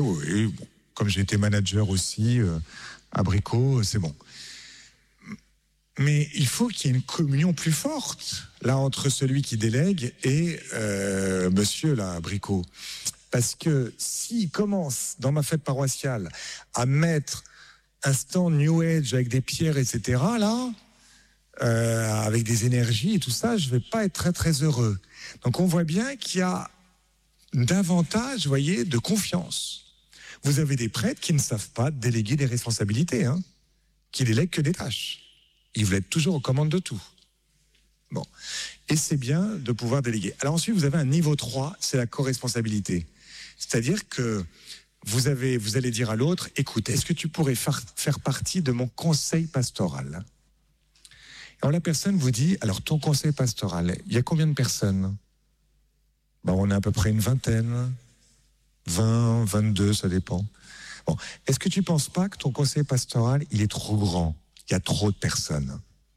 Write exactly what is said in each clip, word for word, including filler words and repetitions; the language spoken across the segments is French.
Oui, bon, comme j'ai été manager aussi, euh, abricot, c'est bon. Mais il faut qu'il y ait une communion plus forte, là, entre celui qui délègue et euh, monsieur, là, abricot. Parce que s'il commence, dans ma fête paroissiale, à mettre un stand New Age avec des pierres, et cetera, là, euh, avec des énergies et tout ça, je ne vais pas être très, très heureux. Donc, on voit bien qu'il y a davantage, vous voyez, de confiance. Vous avez des prêtres qui ne savent pas déléguer des responsabilités, hein, qui délèguent que des tâches. Ils veulent être toujours aux commandes de tout. Bon. Et c'est bien de pouvoir déléguer. Alors ensuite, vous avez un niveau trois, c'est la co-responsabilité. C'est-à-dire que vous avez, vous allez dire à l'autre, écoute, est-ce que tu pourrais faire, faire partie de mon conseil pastoral? Alors la personne vous dit, alors ton conseil pastoral, il y a combien de personnes? Ben, on a à peu près une vingtaine, vingt, vingt-deux, ça dépend. Bon. Est-ce que tu ne penses pas que ton conseil pastoral, il est trop grand? Il y a trop de personnes.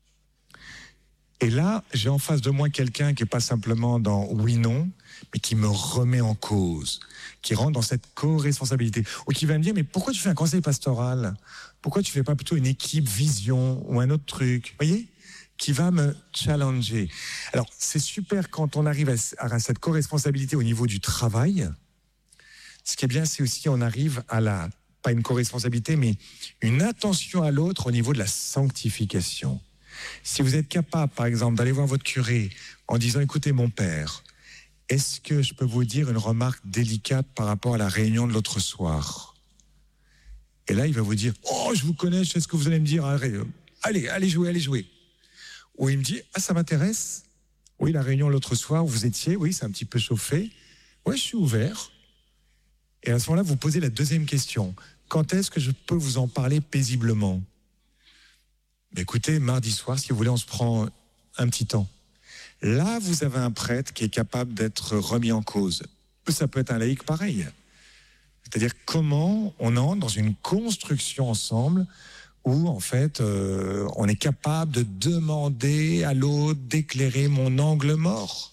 Et là, j'ai en face de moi quelqu'un qui n'est pas simplement dans oui-non, mais qui me remet en cause, qui rentre dans cette co-responsabilité, ou qui va me dire, mais pourquoi tu fais un conseil pastoral? Pourquoi tu ne fais pas plutôt une équipe vision ou un autre truc? Vous voyez? Qui va me challenger. Alors, c'est super quand on arrive à, à cette co-responsabilité au niveau du travail. Ce qui est bien, c'est aussi on arrive à la, pas une co-responsabilité, mais une attention à l'autre au niveau de la sanctification. Si vous êtes capable, par exemple, d'aller voir votre curé en disant, écoutez, mon père, est-ce que je peux vous dire une remarque délicate par rapport à la réunion de l'autre soir? Et là, il va vous dire, oh, je vous connais, je sais ce que vous allez me dire, allez, allez jouer, allez jouer. Ou il me dit, ah, ça m'intéresse. Oui, la réunion l'autre soir où vous étiez, oui, c'est un petit peu chauffé. Oui, je suis ouvert. Et à ce moment-là, vous posez la deuxième question. Quand est-ce que je peux vous en parler paisiblement? Mais écoutez, mardi soir, si vous voulez, on se prend un petit temps. Là, vous avez un prêtre qui est capable d'être remis en cause. Ça peut être un laïc pareil. C'est-à-dire comment on entre dans une construction ensemble où, en fait, euh, on est capable de demander à l'autre d'éclairer mon angle mort.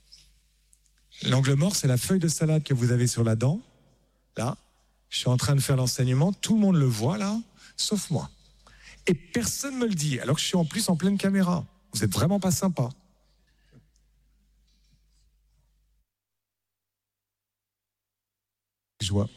L'angle mort, c'est la feuille de salade que vous avez sur la dent. Là, je suis en train de faire l'enseignement, tout le monde le voit là, sauf moi. Et personne ne me le dit, alors que je suis en plus en pleine caméra. Vous êtes vraiment pas sympa. Joie.